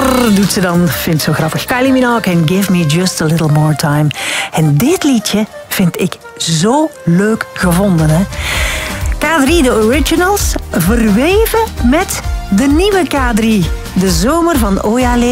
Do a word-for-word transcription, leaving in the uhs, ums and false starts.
Brrr, doet ze dan. Vindt zo grappig. Kylie Minogue en Give Me Just a Little More Time. En dit liedje vind ik zo leuk gevonden. Hè? K drie, de Originals, verweven met de nieuwe K drie. De zomer van Oja